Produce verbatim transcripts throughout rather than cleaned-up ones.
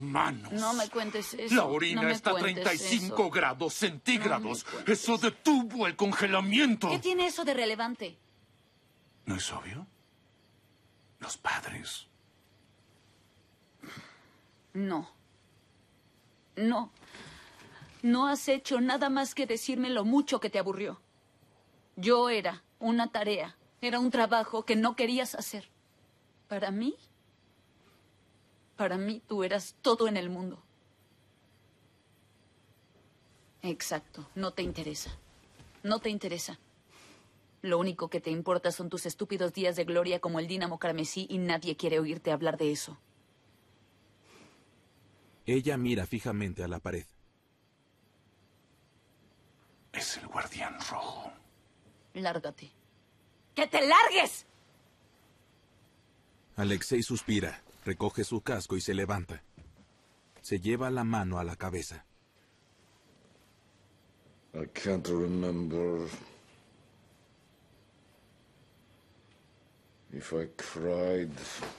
manos. No me cuentes eso. La orina no me está a treinta y cinco eso. grados centígrados. No eso detuvo el congelamiento. ¿Qué tiene eso de relevante? ¿No es obvio? Los padres. No. No. No has hecho nada más que decirme lo mucho que te aburrió. Yo era una tarea. Era un trabajo que no querías hacer. Para mí... Para mí tú eras todo en el mundo. Exacto. No te interesa. No te interesa. Lo único que te importa son tus estúpidos días de gloria como el Dínamo Carmesí y nadie quiere oírte hablar de eso. Ella mira fijamente a la pared. Es el Guardián Rojo. Lárgate. ¡Que te largues! Alexei suspira, recoge su casco y se levanta. Se lleva la mano a la cabeza. I can't remember if I cried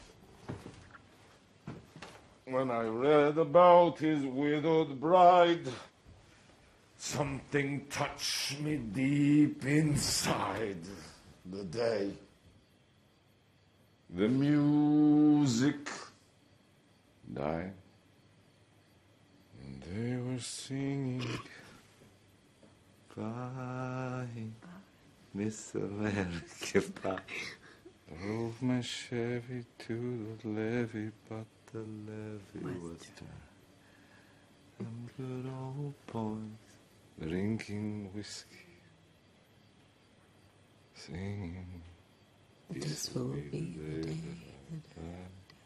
when I read about his widowed bride. Something touched me deep inside the day. The music died, and they were singing, "Bye, Miss America, bye." Drove my Chevy to the levee, but the levee was dry. And good old boys drinking whiskey, singing, "This will be the day that I...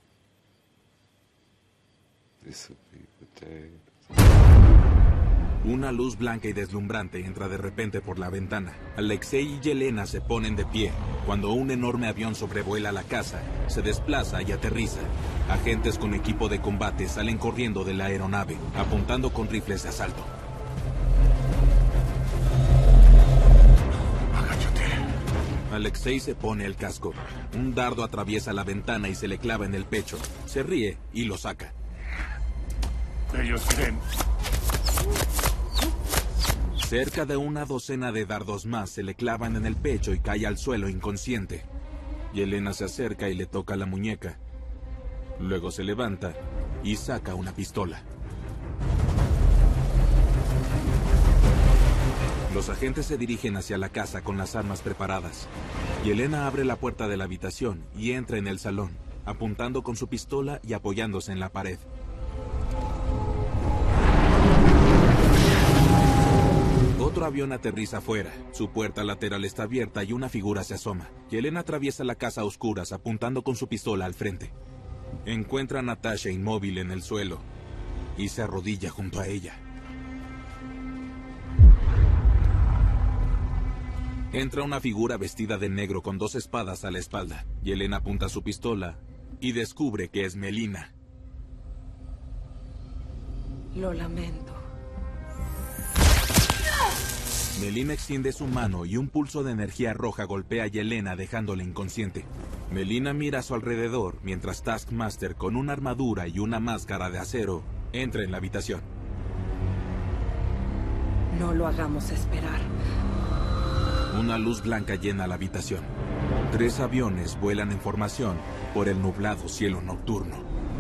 This will be the day that I... Una luz blanca y deslumbrante entra de repente por la ventana. Alexei y Yelena se ponen de pie cuando un enorme avión sobrevuela la casa, se desplaza y aterriza. Agentes con equipo de combate salen corriendo de la aeronave, apuntando con rifles de asalto. Agáchate. Alexei se pone el casco. Un dardo atraviesa la ventana y se le clava en el pecho. Se ríe y lo saca. Ellos creen... Cerca de una docena de dardos más se le clavan en el pecho y cae al suelo inconsciente. Yelena se acerca y le toca la muñeca. Luego se levanta y saca una pistola. Los agentes se dirigen hacia la casa con las armas preparadas. Yelena abre la puerta de la habitación y entra en el salón, apuntando con su pistola y apoyándose en la pared. Otro avión aterriza afuera. Su puerta lateral está abierta y una figura se asoma. Yelena atraviesa la casa a oscuras apuntando con su pistola al frente. Encuentra a Natasha inmóvil en el suelo y se arrodilla junto a ella. Entra una figura vestida de negro con dos espadas a la espalda. Yelena apunta su pistola y descubre que es Melina. Lo lamento. Melina extiende su mano y un pulso de energía roja golpea a Yelena dejándola inconsciente. Melina mira a su alrededor mientras Taskmaster, con una armadura y una máscara de acero, entra en la habitación. No lo hagamos esperar. Una luz blanca llena la habitación. Tres aviones vuelan en formación por el nublado cielo nocturno.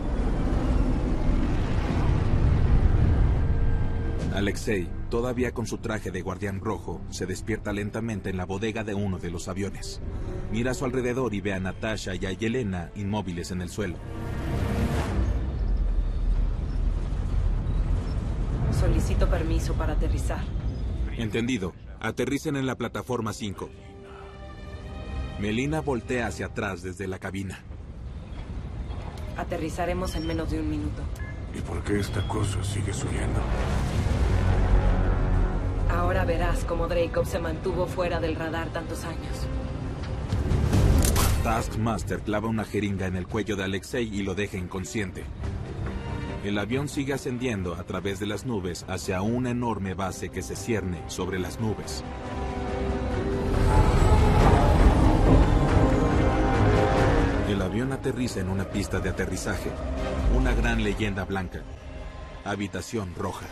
Alexei, todavía con su traje de guardián rojo, se despierta lentamente en la bodega de uno de los aviones. Mira a su alrededor y ve a Natasha y a Yelena inmóviles en el suelo. Solicito permiso para aterrizar. Entendido. Aterricen en la plataforma cinco. Melina voltea hacia atrás desde la cabina. Aterrizaremos en menos de un minuto. ¿Y por qué esta cosa sigue subiendo? Ahora verás cómo Dreykov se mantuvo fuera del radar tantos años. Taskmaster clava una jeringa en el cuello de Alexei y lo deja inconsciente. El avión sigue ascendiendo a través de las nubes hacia una enorme base que se cierne sobre las nubes. El avión avión aterriza en una pista de aterrizaje. Una gran leyenda blanca. Habitación roja.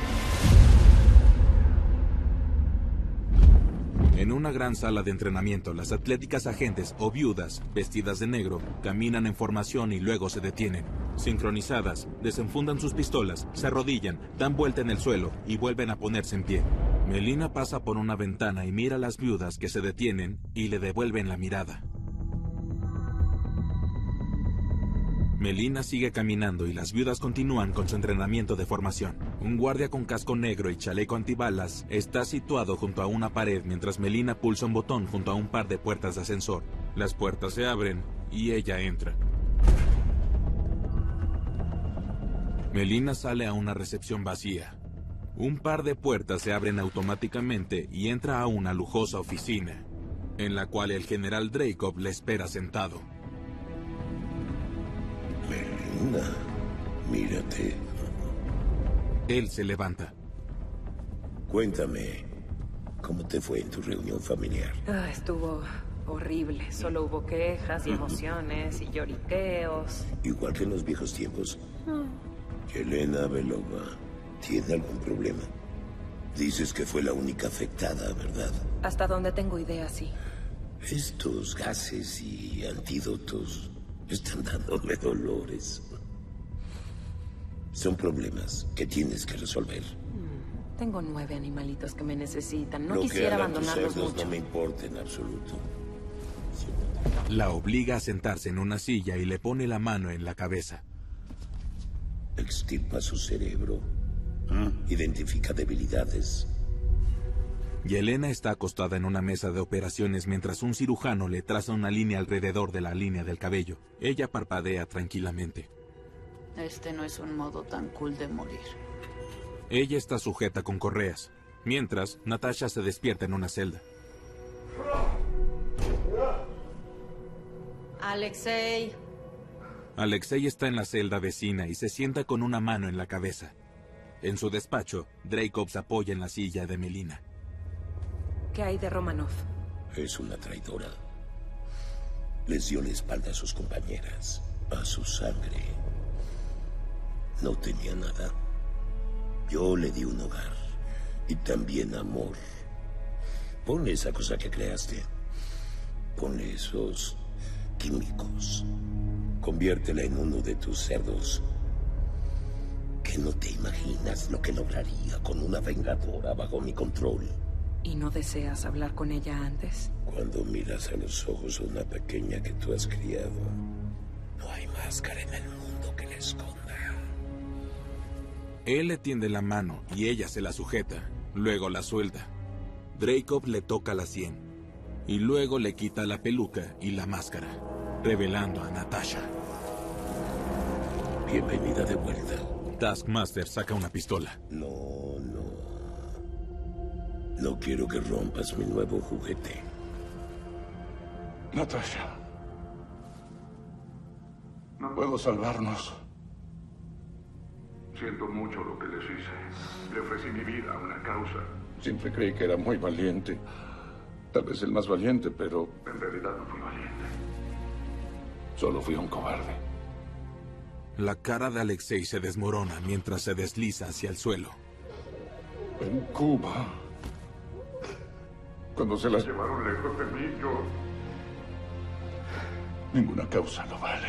En una gran sala de entrenamiento, las atléticas agentes o viudas, vestidas de negro, caminan en formación y luego se detienen. Sincronizadas, desenfundan sus pistolas, se arrodillan, dan vuelta en el suelo y vuelven a ponerse en pie. Melina pasa por una ventana y mira a las viudas que se detienen y le devuelven la mirada. Melina sigue caminando y las viudas continúan con su entrenamiento de formación. Un guardia con casco negro y chaleco antibalas está situado junto a una pared mientras Melina pulsa un botón junto a un par de puertas de ascensor. Las puertas se abren y ella entra. Melina sale a una recepción vacía. Un par de puertas se abren automáticamente y entra a una lujosa oficina, en la cual el general Dreykov le espera sentado. Melina, mírate. Él se levanta. Cuéntame, ¿cómo te fue en tu reunión familiar? Ah, estuvo horrible. Solo hubo quejas y emociones y lloriqueos. Igual que en los viejos tiempos. Yelena Belova, ¿tiene algún problema? Dices que fue la única afectada, ¿verdad? Hasta donde tengo idea, sí. Estos gases y antídotos están dándole dolores. Son problemas que tienes que resolver. Mm, tengo nueve animalitos que me necesitan. No Lo quisiera que hagan tus abandonarlos cerdos mucho. no me importa en absoluto. La obliga a sentarse en una silla y le pone la mano en la cabeza. Extirpa su cerebro. ¿Mm? Identifica debilidades. Yelena está acostada en una mesa de operaciones mientras un cirujano le traza una línea alrededor de la línea del cabello. Ella parpadea tranquilamente. Este no es un modo tan cool de morir. Ella está sujeta con correas. Mientras, Natasha se despierta en una celda. Alexei. Alexei está en la celda vecina y se sienta con una mano en la cabeza. En su despacho, Dreykov se apoya en la silla de Melina. ¿Qué hay de Romanov? Es una traidora. Les dio la espalda a sus compañeras, a su sangre. No tenía nada. Yo le di un hogar y también amor. Ponle esa cosa que creaste. Ponle esos químicos. Conviértela en uno de tus cerdos. Que no te imaginas lo que lograría con una vengadora bajo mi control. ¿Y no deseas hablar con ella antes? Cuando miras a los ojos a una pequeña que tú has criado, no hay máscara en el mundo que la esconda. Él le tiende la mano y ella se la sujeta. Luego la suelta. Dreykov le toca la sien. Y luego le quita la peluca y la máscara, revelando a Natasha. Bienvenida de vuelta. Taskmaster saca una pistola. No, no. No quiero que rompas mi nuevo juguete. Natasha. No puedo salvarnos. Siento mucho lo que les hice. Le ofrecí mi vida a una causa. Siempre creí que era muy valiente. Tal vez el más valiente, pero en realidad no fui valiente. Solo fui un cobarde. La cara de Alexei se desmorona mientras se desliza hacia el suelo. En Cuba, cuando se las llevaron lejos de mí, yo... Ninguna causa lo vale.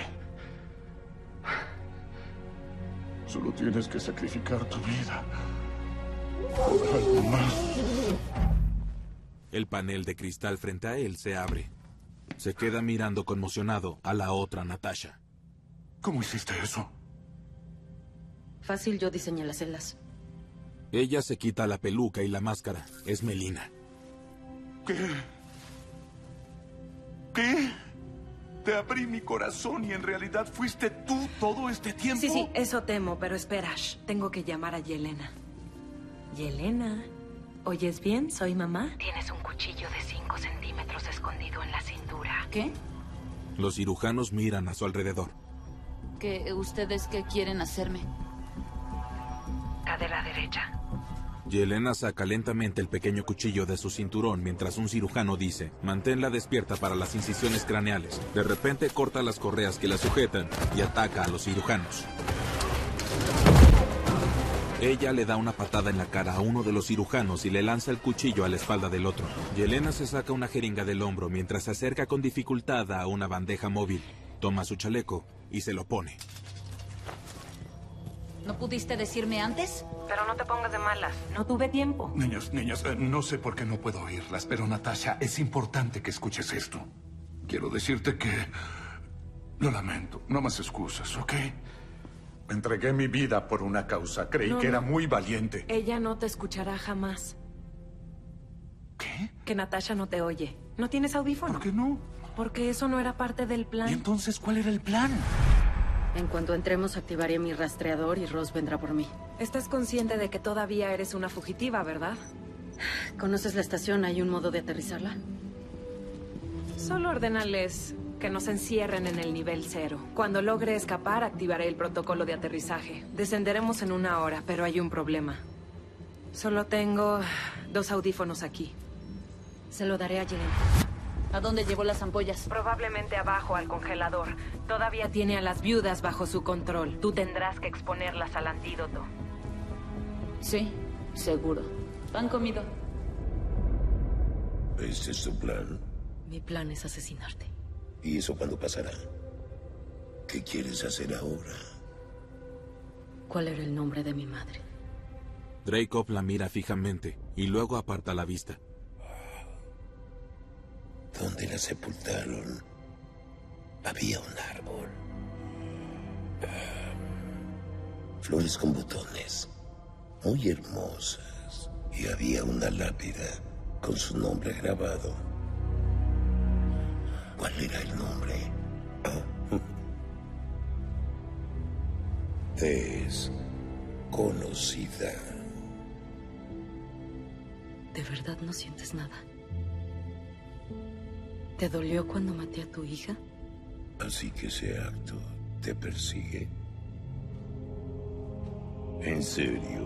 Solo tienes que sacrificar tu vida por algo más. El panel de cristal frente a él se abre. Se queda mirando conmocionado a la otra Natasha. ¿Cómo hiciste eso? Fácil, yo diseñé las celdas. Ella se quita la peluca y la máscara. Es Melina. ¿Qué? ¿Qué? Te abrí mi corazón y en realidad fuiste tú todo este tiempo. Sí, sí, eso temo, pero espera, shh, tengo que llamar a Yelena. Yelena, ¿oyes bien? ¿Soy mamá? Tienes un cuchillo de cinco centímetros escondido en la cintura. ¿Qué? Los cirujanos miran a su alrededor. ¿Qué ustedes qué quieren hacerme? La de la derecha. Yelena saca lentamente el pequeño cuchillo de su cinturón mientras un cirujano dice: manténla despierta para las incisiones craneales. De repente corta las correas que la sujetan y ataca a los cirujanos. Ella le da una patada en la cara a uno de los cirujanos y le lanza el cuchillo a la espalda del otro. Yelena se saca una jeringa del hombro mientras se acerca con dificultad a una bandeja móvil. Toma su chaleco y se lo pone. ¿No pudiste decirme antes? Pero no te pongas de malas. No tuve tiempo. Niños, niños, eh, no sé por qué no puedo oírlas, pero Natasha, es importante que escuches esto. Quiero decirte que... lo lamento. No más excusas, ¿ok? Entregué mi vida por una causa. Creí No, que era no. muy valiente. Ella no te escuchará jamás. ¿Qué? Que Natasha no te oye. ¿No tienes audífono? ¿Por qué no? Porque eso no era parte del ¿Y plan. entonces cuál era el plan? En cuanto entremos, activaré mi rastreador y Ross vendrá por mí. Estás consciente de que todavía eres una fugitiva, ¿verdad? ¿Conoces la estación? ¿Hay un modo de aterrizarla? Solo ordénales que nos encierren en el nivel cero. Cuando logre escapar, activaré el protocolo de aterrizaje. Descenderemos en una hora, pero hay un problema. Solo tengo dos audífonos aquí. Se lo daré a Yelena. ¿A dónde llevó las ampollas? Probablemente abajo al congelador. Todavía tiene a las viudas bajo su control. Tú tendrás que exponerlas al antídoto. Sí, seguro. ¿Han comido? ¿Este es tu plan? Mi plan es asesinarte. ¿Y eso cuándo pasará? ¿Qué quieres hacer ahora? ¿Cuál era el nombre de mi madre? Dreykov la mira fijamente y luego aparta la vista. ¿Dónde la sepultaron? Había un árbol. Flores con botones, muy hermosas. Y había una lápida con su nombre grabado. ¿Cuál era el nombre? Ah. Desconocida. ¿De verdad no sientes nada? ¿Te dolió cuando maté a tu hija? Así que ese acto te persigue. ¿En serio?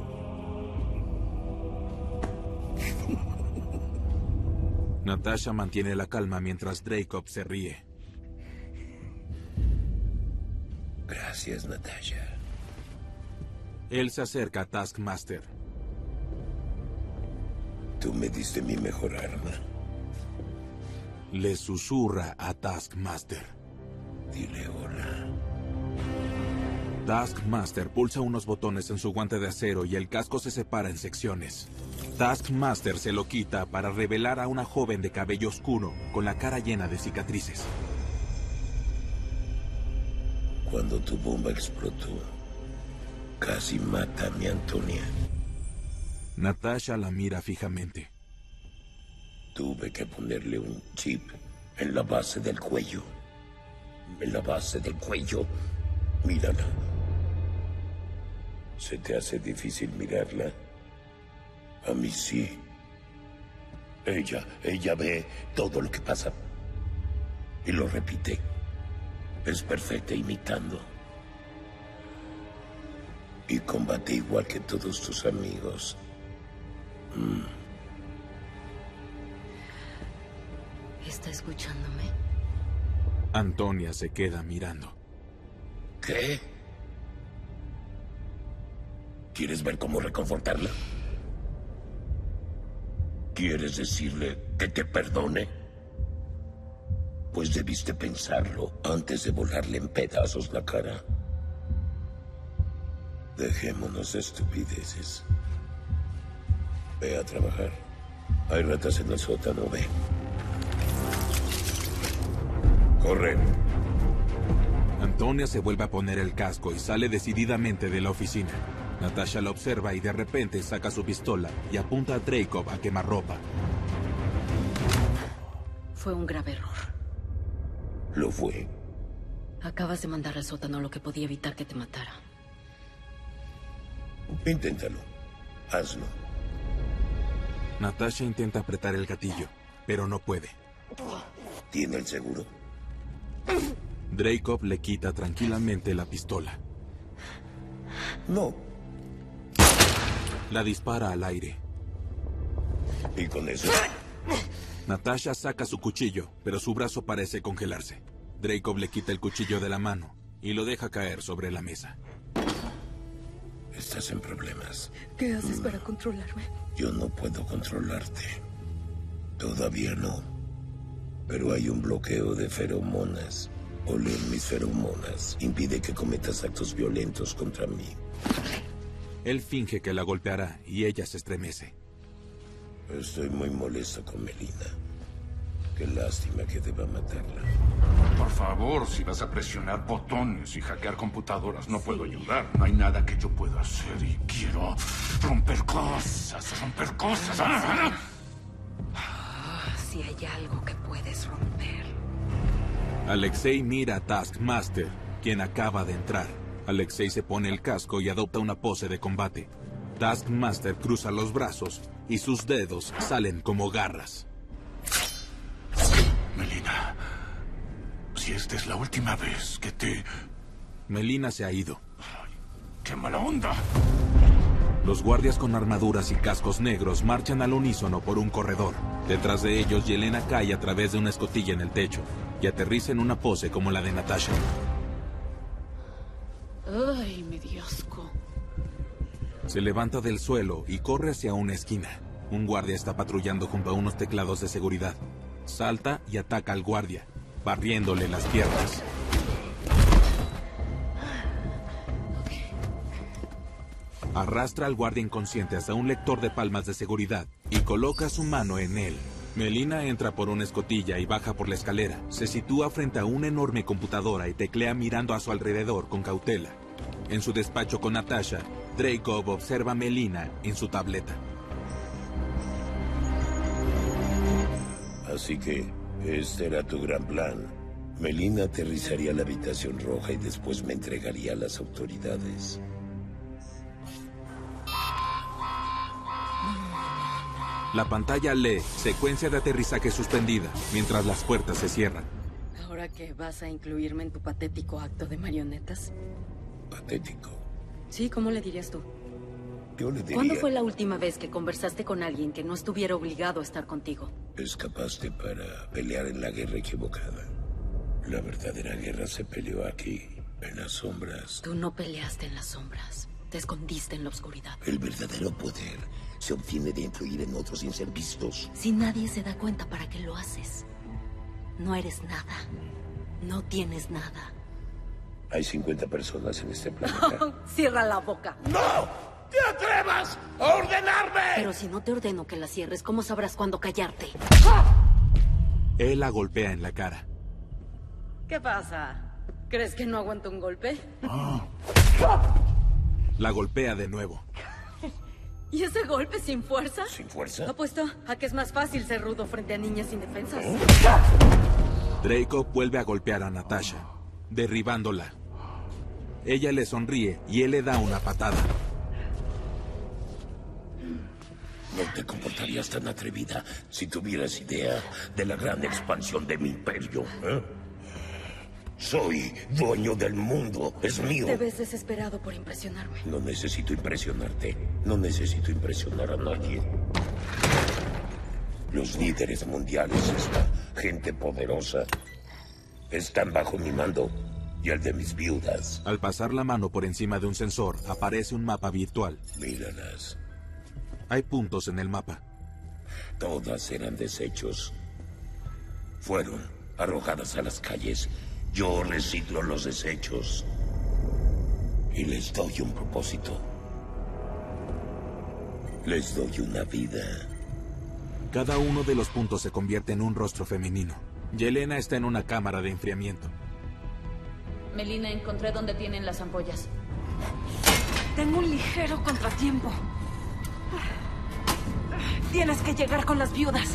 Natasha mantiene la calma mientras Dreykov se ríe. Gracias, Natasha. Él se acerca a Taskmaster. Tú me diste mi mejor arma. Le susurra a Taskmaster. Dile hola. Taskmaster pulsa unos botones en su guante de acero y el casco se separa en secciones. Taskmaster se lo quita para revelar a una joven de cabello oscuro con la cara llena de cicatrices. Cuando tu bomba explotó, casi mata a mi Antonia. Natasha la mira fijamente. Tuve que ponerle un chip en la base del cuello. En la base del cuello. Mírala. ¿Se te hace difícil mirarla? A mí sí. Ella, ella ve todo lo que pasa. Y lo repite. Es perfecta imitando. Y combate igual que todos tus amigos. Mm. ¿Está escuchándome? Antonia se queda mirando. ¿Qué? ¿Quieres ver cómo reconfortarla? ¿Quieres decirle que te perdone? Pues debiste pensarlo antes de volarle en pedazos la cara. Dejémonos de estupideces. Ve a trabajar. Hay ratas en el sótano, ve. Corre. Antonia se vuelve a poner el casco y sale decididamente de la oficina. Natasha la observa y de repente saca su pistola y apunta a Dreykov a quemarropa. Fue un grave error. Lo fue. Acabas de mandar al sótano lo que podía evitar que te matara. Inténtalo. Hazlo. Natasha intenta apretar el gatillo, pero no puede. ¿Tiene el seguro? Dreykov le quita tranquilamente la pistola. No. La dispara al aire. ¿Y con eso? Natasha saca su cuchillo, pero su brazo parece congelarse. Dreykov le quita el cuchillo de la mano y lo deja caer sobre la mesa. Estás en problemas. ¿Qué haces para controlarme? Yo no puedo controlarte. Todavía no. Pero hay un bloqueo de feromonas. Oler mis feromonas impide que cometas actos violentos contra mí. Él finge que la golpeará y ella se estremece. Estoy muy molesto con Melina. Qué lástima que deba matarla. Por favor, si vas a presionar botones y hackear computadoras, no puedo ayudar. No hay nada que yo pueda hacer y quiero romper cosas, romper cosas. ¡Ah! Ah, si hay algo que puedes romper. Alexei mira a Taskmaster, quien acaba de entrar. Alexei se pone el casco y adopta una pose de combate. Taskmaster cruza los brazos y sus dedos salen como garras. Melina, si esta es la última vez que te... Melina se ha ido. Ay, ¡qué mala onda! Los guardias con armaduras y cascos negros marchan al unísono por un corredor. Detrás de ellos, Yelena cae a través de una escotilla en el techo y aterriza en una pose como la de Natasha. Ay, me dio asco. Se levanta del suelo y corre hacia una esquina. Un guardia está patrullando junto a unos teclados de seguridad. Salta y ataca al guardia, barriéndole las piernas. Arrastra al guardia inconsciente hasta un lector de palmas de seguridad y coloca su mano en él. Melina entra por una escotilla y baja por la escalera. Se sitúa frente a una enorme computadora y teclea mirando a su alrededor con cautela. En su despacho con Natasha, Dreykov observa a Melina en su tableta. Así que, este era tu gran plan. Melina aterrizaría a la habitación roja y después me entregaría a las autoridades. La pantalla lee secuencia de aterrizaje suspendida, mientras las puertas se cierran. ¿Ahora qué? ¿Vas a incluirme en tu patético acto de marionetas? ¿Patético? Sí, ¿cómo le dirías tú? Yo le diría... ¿Cuándo fue la última vez que conversaste con alguien que no estuviera obligado a estar contigo? Escapaste para pelear en la guerra equivocada. La verdadera guerra se peleó aquí, en las sombras. Tú no peleaste en las sombras. Te escondiste en la oscuridad. El verdadero poder se obtiene de influir en otros sin ser vistos. Si nadie se da cuenta, ¿para qué lo haces? No eres nada. No tienes nada. Hay cincuenta personas en este planeta. ¡Cierra la boca! ¡No! ¡Te atrevas a ordenarme! Pero si no te ordeno que la cierres, ¿cómo sabrás cuándo callarte? Él la golpea en la cara. ¿Qué pasa? ¿Crees que no aguanto un golpe? Oh. La golpea de nuevo. ¿Y ese golpe sin fuerza? ¿Sin fuerza? Apuesto a que es más fácil ser rudo frente a niñas indefensas. ¿Eh? Dreykov vuelve a golpear a Natasha, derribándola. Ella le sonríe y él le da una patada. No te comportarías tan atrevida si tuvieras idea de la gran expansión de mi imperio, ¿eh? Soy dueño del mundo, es mío. Te ves desesperado por impresionarme. No necesito impresionarte, no necesito impresionar a nadie. Los líderes mundiales, esta gente poderosa, están bajo mi mando y el de mis viudas. Al pasar la mano por encima de un sensor, aparece un mapa virtual. Míralas. Hay puntos en el mapa. Todas eran desechos. Fueron arrojadas a las calles. Yo reciclo los desechos y les doy un propósito. Les doy una vida. Cada uno de los puntos se convierte en un rostro femenino. Yelena está en una cámara de enfriamiento. Melina, encontré donde tienen las ampollas. Tengo un ligero contratiempo. Tienes que llegar con las viudas.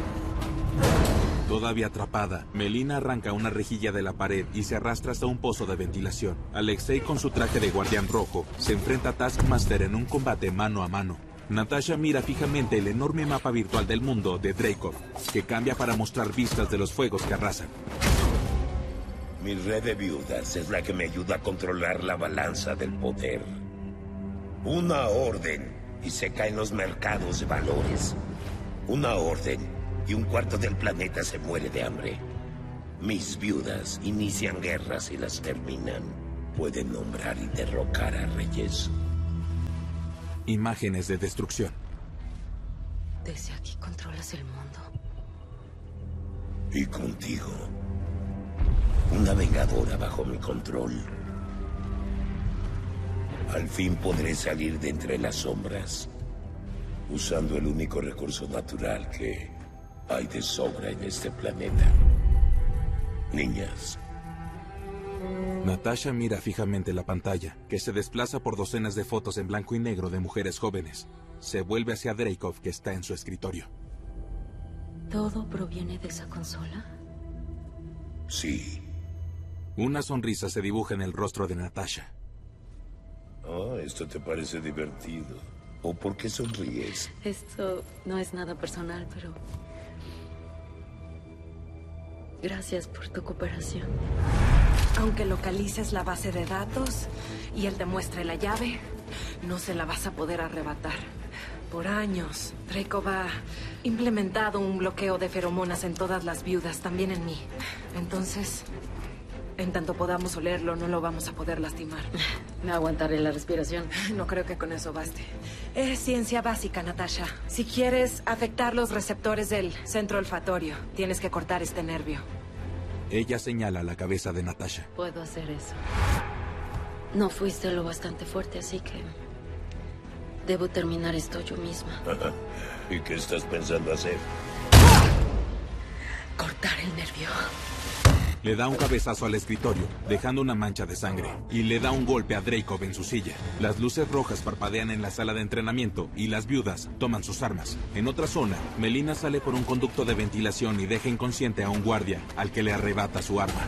Todavía atrapada, Melina arranca una rejilla de la pared y se arrastra hasta un pozo de ventilación. Alexei, con su traje de guardián rojo, se enfrenta a Taskmaster en un combate mano a mano. Natasha mira fijamente el enorme mapa virtual del mundo de Dreykov, que cambia para mostrar vistas de los fuegos que arrasan. Mi red de viudas es la que me ayuda a controlar la balanza del poder. Una orden y se caen los mercados de valores. Una orden y un cuarto del planeta se muere de hambre. Mis viudas inician guerras y las terminan. Pueden nombrar y derrocar a reyes. Imágenes de destrucción. Desde aquí controlas el mundo. Y contigo, una vengadora bajo mi control. Al fin podré salir de entre las sombras, usando el único recurso natural que hay de sobra en este planeta. Niñas. Natasha mira fijamente la pantalla, que se desplaza por docenas de fotos en blanco y negro de mujeres jóvenes. Se vuelve hacia Dreykov, que está en su escritorio. ¿Todo proviene de esa consola? Sí. Una sonrisa se dibuja en el rostro de Natasha. Oh, esto te parece divertido. ¿O por qué sonríes? Esto no es nada personal, pero... Gracias por tu cooperación. Aunque localices la base de datos y él te muestre la llave, no se la vas a poder arrebatar. Por años, Dreykov ha implementado un bloqueo de feromonas en todas las viudas, también en mí. Entonces, en tanto podamos olerlo, no lo vamos a poder lastimar. Me aguantaré la respiración. No creo que con eso baste. Es ciencia básica, Natasha. Si quieres afectar los receptores del centro olfatorio, tienes que cortar este nervio. Ella señala la cabeza de Natasha. Puedo hacer eso. No fuiste lo bastante fuerte, así que... debo terminar esto yo misma. ¿Y qué estás pensando hacer? Cortar el nervio. Le da un cabezazo al escritorio, dejando una mancha de sangre, y le da un golpe a Dreykov en su silla. Las luces rojas parpadean en la sala de entrenamiento y las viudas toman sus armas. En otra zona, Melina sale por un conducto de ventilación y deja inconsciente a un guardia, al que le arrebata su arma.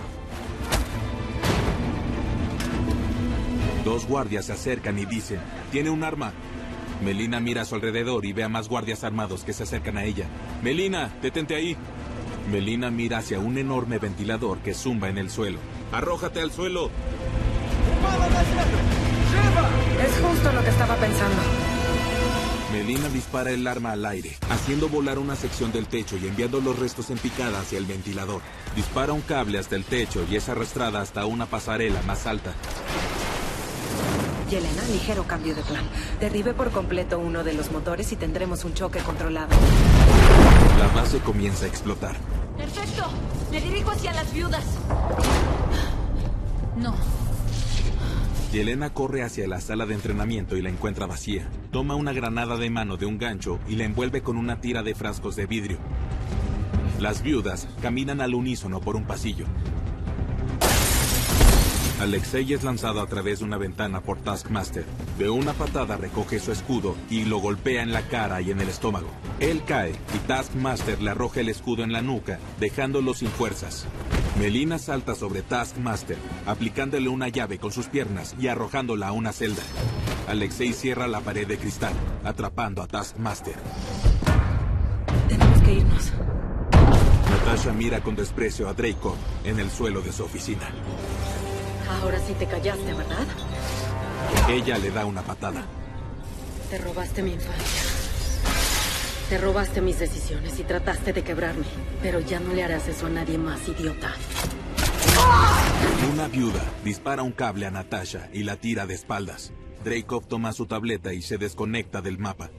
Dos guardias se acercan y dicen, «¡Tiene un arma!». Melina mira a su alrededor y ve a más guardias armados que se acercan a ella. «Melina, detente ahí». Melina mira hacia un enorme ventilador que zumba en el suelo. ¡Arrójate al suelo! Es justo lo que estaba pensando. Melina dispara el arma al aire, haciendo volar una sección del techo y enviando los restos en picada hacia el ventilador. Dispara un cable hasta el techo y es arrastrada hasta una pasarela más alta. Yelena, ligero cambio de plan. Derribe por completo uno de los motores y tendremos un choque controlado. La base comienza a explotar. ¡Perfecto! Me dirijo hacia las viudas. No. Yelena corre hacia la sala de entrenamiento y la encuentra vacía. Toma una granada de mano de un gancho y la envuelve con una tira de frascos de vidrio. Las viudas caminan al unísono por un pasillo. Alexei es lanzado a través de una ventana por Taskmaster. De una patada recoge su escudo y lo golpea en la cara y en el estómago. Él cae y Taskmaster le arroja el escudo en la nuca, dejándolo sin fuerzas. Melina salta sobre Taskmaster, aplicándole una llave con sus piernas y arrojándola a una celda. Alexei cierra la pared de cristal, atrapando a Taskmaster. Tenemos que irnos. Natasha mira con desprecio a Dreykov en el suelo de su oficina. Ahora sí te callaste, ¿verdad? Ella le da una patada. Te robaste mi infancia. Te robaste mis decisiones y trataste de quebrarme. Pero ya no le harás eso a nadie más, idiota. Una viuda dispara un cable a Natasha y la tira de espaldas. Dreykov toma su tableta y se desconecta del mapa.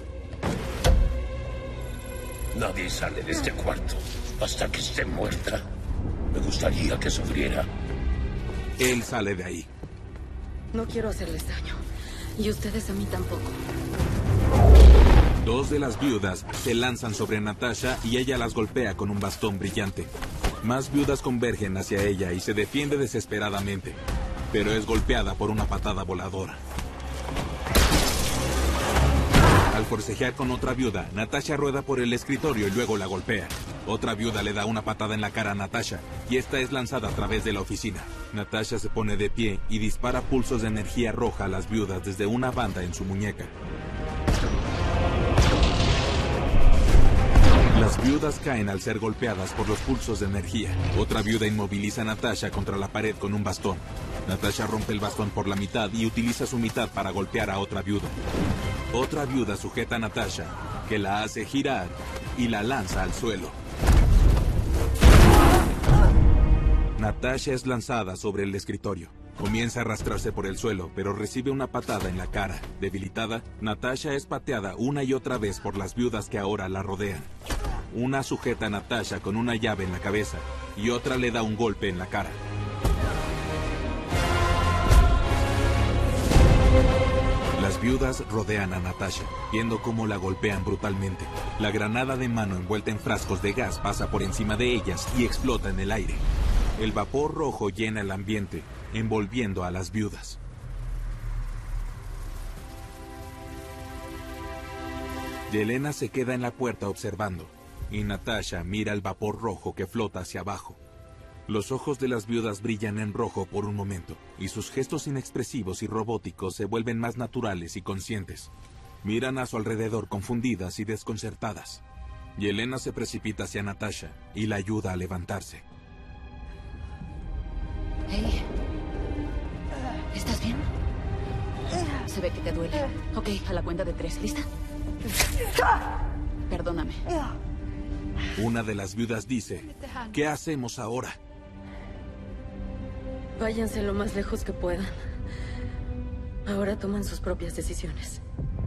Nadie sale de este cuarto hasta que esté muerta. Me gustaría que sufriera. Él sale de ahí. No quiero hacerles daño. Y ustedes a mí tampoco. Dos de las viudas se lanzan sobre Natasha y ella las golpea con un bastón brillante. Más viudas convergen hacia ella y se defiende desesperadamente, pero es golpeada por una patada voladora. Al forcejear con otra viuda, Natasha rueda por el escritorio y luego la golpea. Otra viuda le da una patada en la cara a Natasha y esta es lanzada a través de la oficina. Natasha se pone de pie y dispara pulsos de energía roja a las viudas desde una banda en su muñeca. Las viudas caen al ser golpeadas por los pulsos de energía. Otra viuda inmoviliza a Natasha contra la pared con un bastón. Natasha rompe el bastón por la mitad y utiliza su mitad para golpear a otra viuda. Otra viuda sujeta a Natasha, que la hace girar y la lanza al suelo. Natasha es lanzada sobre el escritorio. Comienza a arrastrarse por el suelo, pero recibe una patada en la cara. Debilitada, Natasha es pateada una y otra vez por las viudas que ahora la rodean. Una sujeta a Natasha con una llave en la cabeza y otra le da un golpe en la cara. Las viudas rodean a Natasha, viendo cómo la golpean brutalmente. La granada de mano envuelta en frascos de gas pasa por encima de ellas y explota en el aire. El vapor rojo llena el ambiente, envolviendo a las viudas. Yelena se queda en la puerta observando, y Natasha mira el vapor rojo que flota hacia abajo. Los ojos de las viudas brillan en rojo por un momento, y sus gestos inexpresivos y robóticos se vuelven más naturales y conscientes. Miran a su alrededor confundidas y desconcertadas. Yelena se precipita hacia Natasha y la ayuda a levantarse. Hey, ¿estás bien? Se ve que te duele. Ok, a la cuenta de tres. ¿Lista? Perdóname. Una de las viudas dice, ¿qué hacemos ahora? Váyanse lo más lejos que puedan. Ahora toman sus propias decisiones.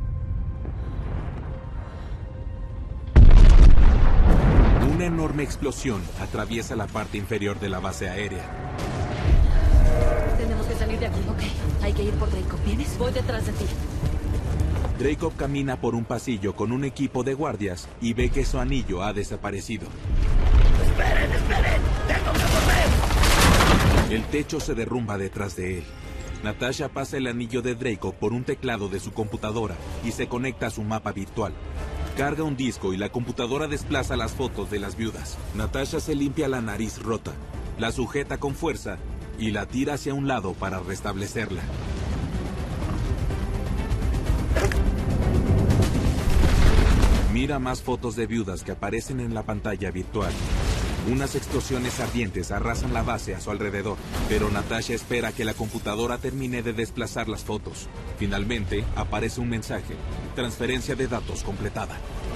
Una enorme explosión atraviesa la parte inferior de la base aérea. Tenemos que salir de aquí. Ok, hay que ir por Dreykov. ¿Vienes? Voy detrás de ti. Dreykov camina por un pasillo con un equipo de guardias y ve que su anillo ha desaparecido. ¡Esperen, esperen! ¡Tengo que volver! El techo se derrumba detrás de él. Natasha pasa el anillo de Dreykov por un teclado de su computadora y se conecta a su mapa virtual. Carga un disco y la computadora desplaza las fotos de las viudas. Natasha se limpia la nariz rota, la sujeta con fuerza y la tira hacia un lado para restablecerla. Mira más fotos de viudas que aparecen en la pantalla virtual. Unas explosiones ardientes arrasan la base a su alrededor, pero Natasha espera que la computadora termine de desplazar las fotos. Finalmente, aparece un mensaje. Transferencia de datos completada.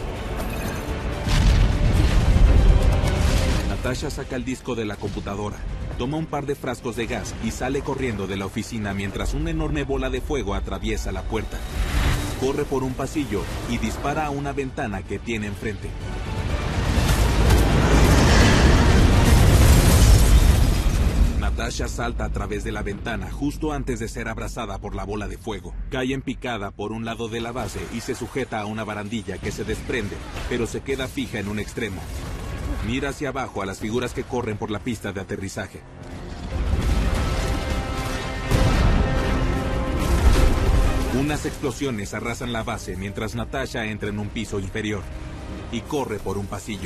Natasha saca el disco de la computadora, toma un par de frascos de gas y sale corriendo de la oficina mientras una enorme bola de fuego atraviesa la puerta. Corre por un pasillo y dispara a una ventana que tiene enfrente. Natasha salta a través de la ventana justo antes de ser abrazada por la bola de fuego. Cae en picada por un lado de la base y se sujeta a una barandilla que se desprende, pero se queda fija en un extremo. Mira hacia abajo a las figuras que corren por la pista de aterrizaje. Unas explosiones arrasan la base mientras Natasha entra en un piso inferior y corre por un pasillo.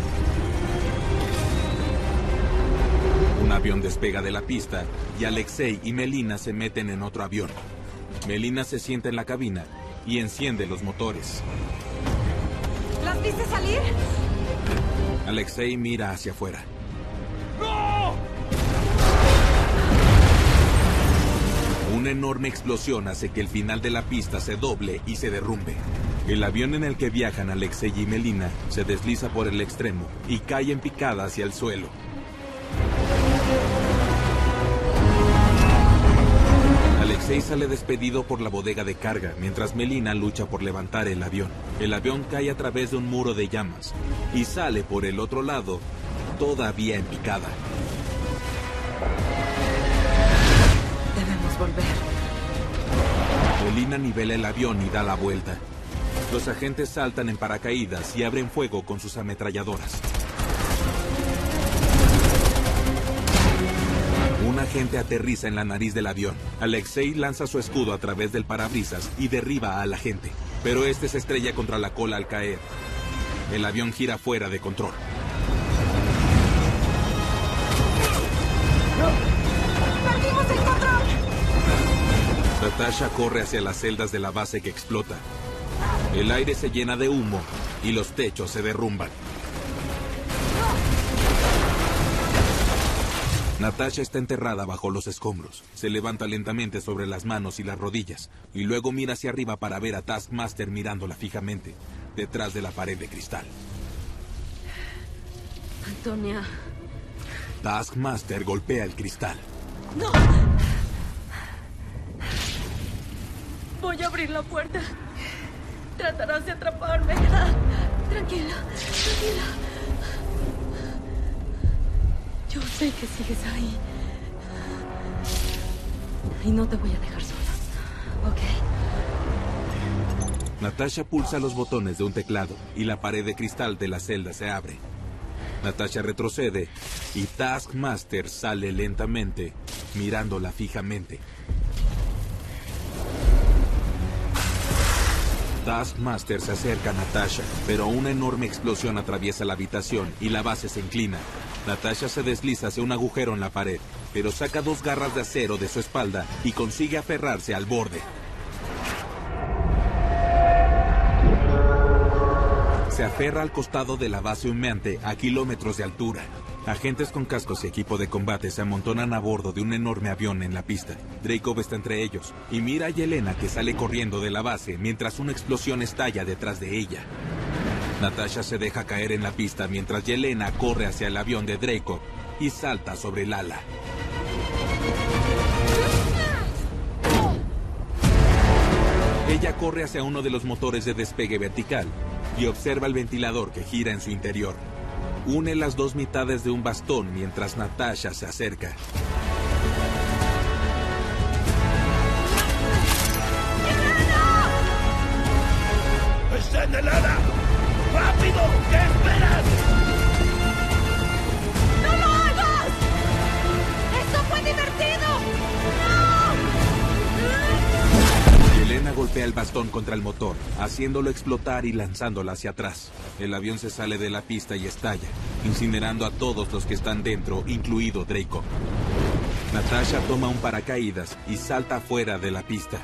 Un avión despega de la pista y Alexei y Melina se meten en otro avión. Melina se sienta en la cabina y enciende los motores. ¿Las viste salir? Alexei mira hacia afuera. ¡No! Una enorme explosión hace que el final de la pista se doble y se derrumbe. El avión en el que viajan Alexei y Melina se desliza por el extremo y cae en picada hacia el suelo. Alexei sale despedido por la bodega de carga, mientras Melina lucha por levantar el avión. El avión cae a través de un muro de llamas y sale por el otro lado, todavía en picada. Debemos volver. Melina nivela el avión y da la vuelta. Los agentes saltan en paracaídas y abren fuego con sus ametralladoras. Un agente aterriza en la nariz del avión. Alexei lanza su escudo a través del parabrisas y derriba al agente, pero este se estrella contra la cola al caer. El avión gira fuera de control. ¡Perdimos el control! Natasha corre hacia las celdas de la base que explota. El aire se llena de humo y los techos se derrumban. Natasha está enterrada bajo los escombros. Se levanta lentamente sobre las manos y las rodillas, y luego mira hacia arriba para ver a Taskmaster mirándola fijamente, detrás de la pared de cristal. Antonia. Taskmaster golpea el cristal. ¡No! Voy a abrir la puerta. Tratarás de atraparme. Ah, tranquila, tranquila. Yo sé que sigues ahí. Y no te voy a dejar sola. ¿Ok? Natasha pulsa los botones de un teclado y la pared de cristal de la celda se abre. Natasha retrocede y Taskmaster sale lentamente, mirándola fijamente. Taskmaster se acerca a Natasha, pero una enorme explosión atraviesa la habitación y la base se inclina. Natasha se desliza hacia un agujero en la pared, pero saca dos garras de acero de su espalda y consigue aferrarse al borde. Se aferra al costado de la base humeante a kilómetros de altura. Agentes con cascos y equipo de combate se amontonan a bordo de un enorme avión en la pista. Dreykov está entre ellos y mira a Yelena, que sale corriendo de la base mientras una explosión estalla detrás de ella. Natasha se deja caer en la pista mientras Yelena corre hacia el avión de Dreykov y salta sobre el ala. Ella corre hacia uno de los motores de despegue vertical y observa el ventilador que gira en su interior. Une las dos mitades de un bastón mientras Natasha se acerca. ¡Está en el ala! ¡Rápido! ¿Qué esperas? ¡No lo hagas! ¡Esto fue divertido! ¡No! Yelena golpea el bastón contra el motor, haciéndolo explotar y lanzándola hacia atrás. El avión se sale de la pista y estalla, incinerando a todos los que están dentro, incluido Dreykov. Natasha toma un paracaídas y salta fuera de la pista.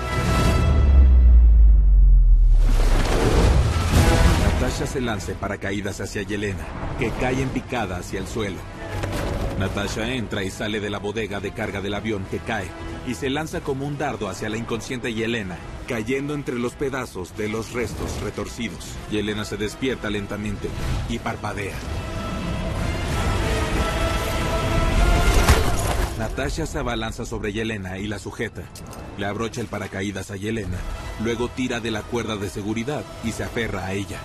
Natasha se lanza en paracaídas hacia Yelena, que cae en picada hacia el suelo. Natasha entra y sale de la bodega de carga del avión, que cae, y se lanza como un dardo hacia la inconsciente Yelena, cayendo entre los pedazos de los restos retorcidos. Yelena se despierta lentamente y parpadea. Natasha se abalanza sobre Yelena y la sujeta. Le abrocha el paracaídas a Yelena, luego tira de la cuerda de seguridad y se aferra a ella.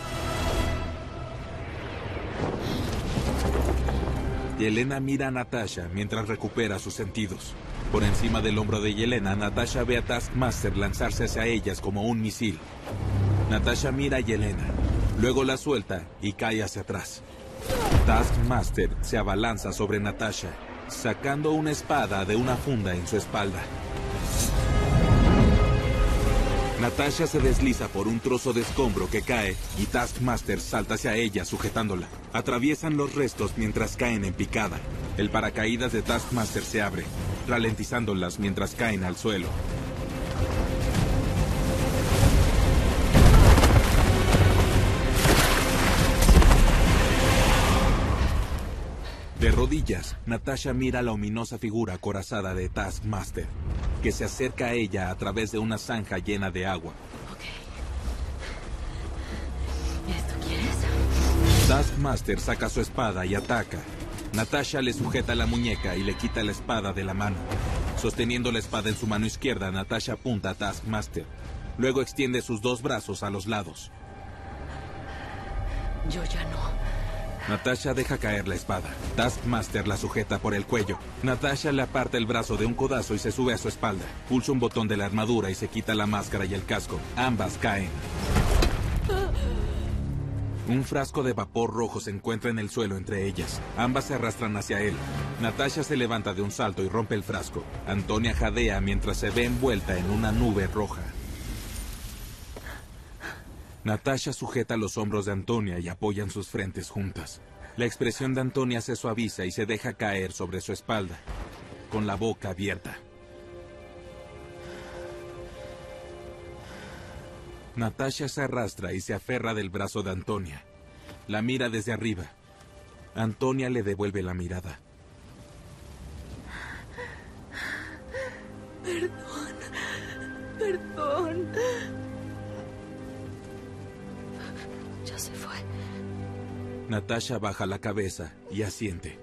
Yelena mira a Natasha mientras recupera sus sentidos. Por encima del hombro de Yelena, Natasha ve a Taskmaster lanzarse hacia ellas como un misil. Natasha mira a Yelena, luego la suelta y cae hacia atrás. Taskmaster se abalanza sobre Natasha, sacando una espada de una funda en su espalda. Natasha se desliza por un trozo de escombro que cae y Taskmaster salta hacia ella sujetándola. Atraviesan los restos mientras caen en picada. El paracaídas de Taskmaster se abre, ralentizándolas mientras caen al suelo. De rodillas, Natasha mira la ominosa figura acorazada de Taskmaster, que se acerca a ella a través de una zanja llena de agua. Ok. ¿Esto quieres? Taskmaster saca su espada y ataca. Natasha le sujeta la muñeca y le quita la espada de la mano. Sosteniendo la espada en su mano izquierda, Natasha apunta a Taskmaster. Luego extiende sus dos brazos a los lados. Yo ya no. Natasha deja caer la espada. Taskmaster la sujeta por el cuello. Natasha le aparta el brazo de un codazo y se sube a su espalda. Pulsa un botón de la armadura y se quita la máscara y el casco. Ambas caen. Un frasco de vapor rojo se encuentra en el suelo entre ellas. Ambas se arrastran hacia él. Natasha se levanta de un salto y rompe el frasco. Antonia jadea mientras se ve envuelta en una nube roja. Natasha sujeta los hombros de Antonia y apoyan sus frentes juntas. La expresión de Antonia se suaviza y se deja caer sobre su espalda, con la boca abierta. Natasha se arrastra y se aferra del brazo de Antonia. La mira desde arriba. Antonia le devuelve la mirada. Perdón. Perdón. Ya se fue. Natasha baja la cabeza y asiente.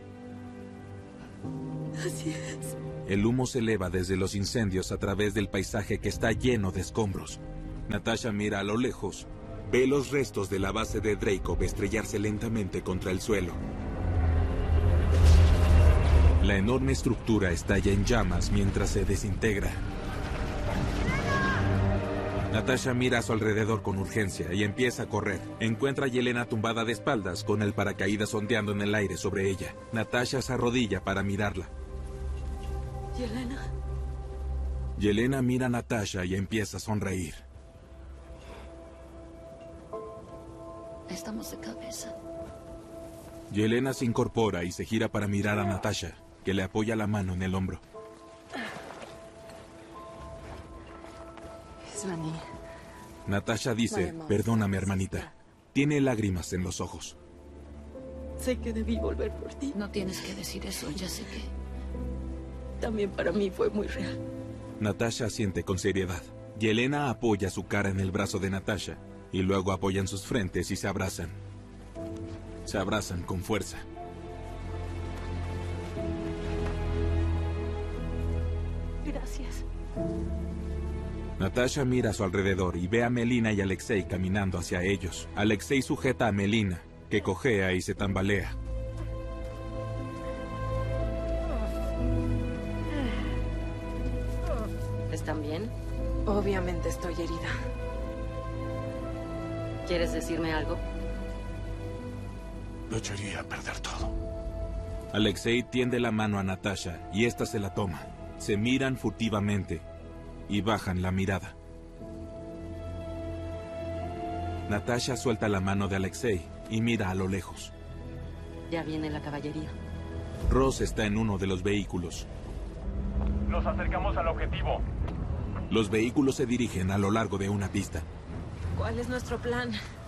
Así es. El humo se eleva desde los incendios a través del paisaje que está lleno de escombros. Natasha mira a lo lejos. Ve los restos de la base de Dreykov estrellarse lentamente contra el suelo. La enorme estructura estalla en llamas mientras se desintegra. Natasha mira a su alrededor con urgencia y empieza a correr. Encuentra a Yelena tumbada de espaldas con el paracaídas ondeando en el aire sobre ella. Natasha se arrodilla para mirarla. Yelena. Yelena mira a Natasha y empieza a sonreír. Estamos de cabeza. Yelena se incorpora y se gira para mirar a Natasha, que le apoya la mano en el hombro. Svani. Natasha dice, perdóname, hermanita. Tiene lágrimas en los ojos. Sé que debí volver por ti. No tienes que decir eso, ya sé que... También para mí fue muy real. Natasha asiente con seriedad. Yelena apoya su cara en el brazo de Natasha y luego apoyan sus frentes y se abrazan. Se abrazan con fuerza. Gracias. Natasha mira a su alrededor y ve a Melina y Alexei caminando hacia ellos. Alexei sujeta a Melina, que cojea y se tambalea. ¿Están bien? Obviamente estoy herida. ¿Quieres decirme algo? Lo echaría a perder todo. Alexei tiende la mano a Natasha y ésta se la toma. Se miran furtivamente y bajan la mirada. Natasha suelta la mano de Alexei y mira a lo lejos. Ya viene la caballería. Ross está en uno de los vehículos. Nos acercamos al objetivo. Los vehículos se dirigen a lo largo de una pista. ¿Cuál es nuestro plan?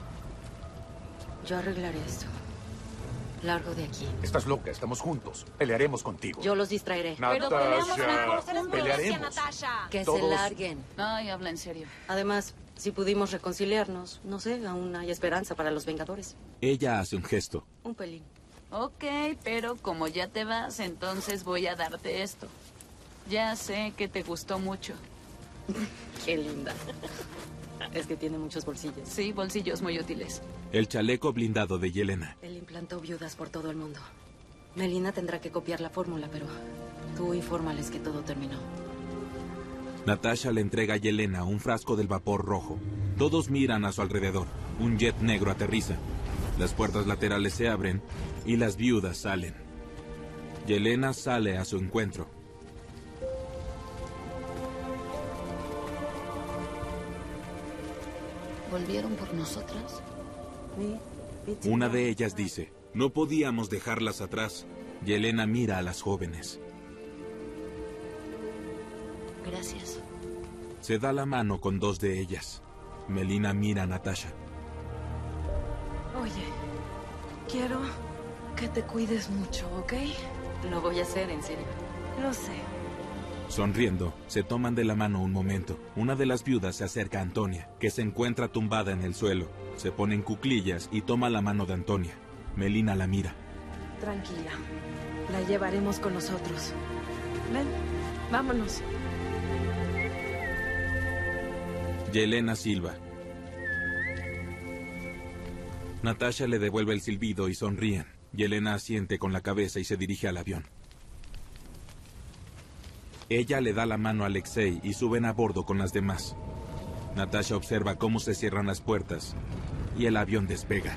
Yo arreglaré esto. Largo de aquí. Estás loca, estamos juntos. Pelearemos contigo. Yo los distraeré. Natasha. Pero peleamos mejor, serás Pelearemos. Natasha. Que Todos. se larguen. Ay, habla en serio. Además, si pudimos reconciliarnos, no sé, aún hay esperanza para los Vengadores. Ella hace un gesto. Un pelín. Ok, pero como ya te vas, entonces voy a darte esto. Ya sé que te gustó mucho. Qué linda. Es que tiene muchos bolsillos. Sí, bolsillos muy útiles. El chaleco blindado de Yelena. Él implantó viudas por todo el mundo. Melina tendrá que copiar la fórmula, pero tú infórmales que todo terminó. Natasha le entrega a Yelena un frasco del vapor rojo. Todos miran a su alrededor. Un jet negro aterriza. Las puertas laterales se abren y las viudas salen. Yelena sale a su encuentro. ¿Volvieron por nosotras? Una de ellas dice, no podíamos dejarlas atrás. Yelena mira a las jóvenes. Gracias. Se da la mano con dos de ellas. Melina mira a Natasha. Oye, quiero que te cuides mucho, ¿ok? Lo voy a hacer, en serio. Lo sé. Sonriendo, se toman de la mano un momento. Una de las viudas se acerca a Antonia, que se encuentra tumbada en el suelo. Se pone en cuclillas y toma la mano de Antonia. Melina la mira. Tranquila. La llevaremos con nosotros. Ven, vámonos. Yelena silba. Natasha le devuelve el silbido y sonríen. Yelena asiente con la cabeza y se dirige al avión. Ella le da la mano a Alexei y suben a bordo con las demás. Natasha observa cómo se cierran las puertas y el avión despega.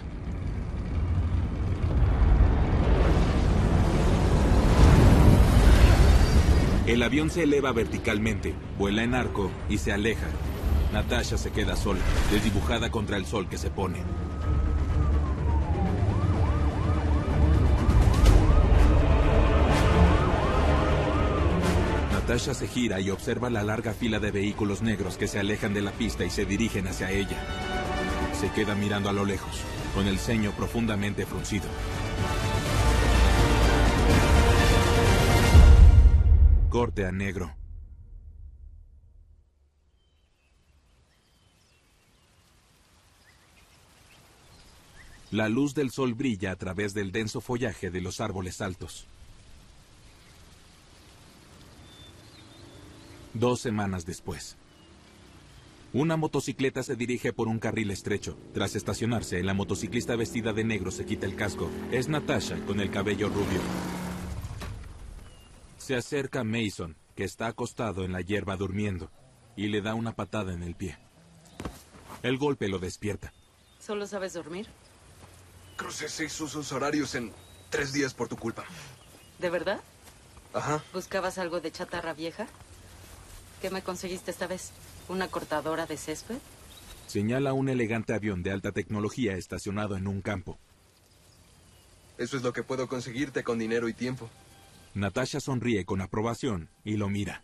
El avión se eleva verticalmente, vuela en arco y se aleja. Natasha se queda sola, desdibujada contra el sol que se pone. Natasha se gira y observa la larga fila de vehículos negros que se alejan de la pista y se dirigen hacia ella. Se queda mirando a lo lejos, con el ceño profundamente fruncido. Corte a negro. La luz del sol brilla a través del denso follaje de los árboles altos. Dos semanas después. Una motocicleta se dirige por un carril estrecho. Tras estacionarse, la motociclista vestida de negro se quita el casco. Es Natasha, con el cabello rubio. Se acerca a Mason, que está acostado en la hierba durmiendo, y le da una patada en el pie. El golpe lo despierta. ¿Solo sabes dormir? Crucé seis usos horarios en tres días por tu culpa. ¿De verdad? Ajá. ¿Buscabas algo de chatarra vieja? ¿Qué me conseguiste esta vez? ¿Una cortadora de césped? Señala un elegante avión de alta tecnología estacionado en un campo. Eso es lo que puedo conseguirte con dinero y tiempo. Natasha sonríe con aprobación y lo mira.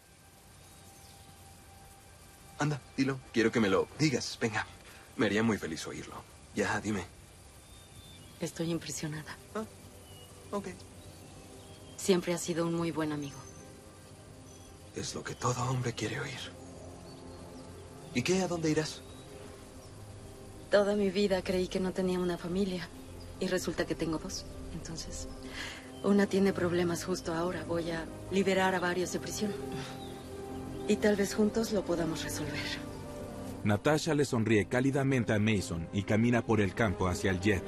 Anda, dilo. Quiero que me lo digas. Venga. Me haría muy feliz oírlo. Ya, dime. Estoy impresionada. Ah, ok. Siempre has sido un muy buen amigo. Es lo que todo hombre quiere oír. ¿Y qué? ¿A dónde irás? Toda mi vida creí que no tenía una familia. Y resulta que tengo dos. Entonces, una tiene problemas justo ahora. Voy a liberar a varios de prisión. Y tal vez juntos lo podamos resolver. Natasha le sonríe cálidamente a Mason y camina por el campo hacia el jet.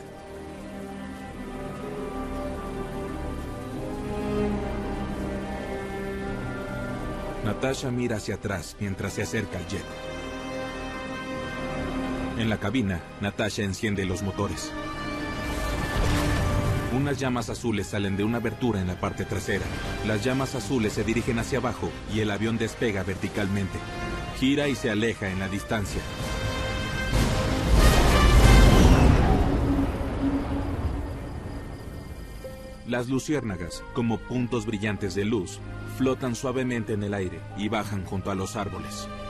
Natasha mira hacia atrás mientras se acerca al jet. En la cabina, Natasha enciende los motores. Unas llamas azules salen de una abertura en la parte trasera. Las llamas azules se dirigen hacia abajo y el avión despega verticalmente. Gira y se aleja en la distancia. Las luciérnagas, como puntos brillantes de luz, flotan suavemente en el aire y bajan junto a los árboles.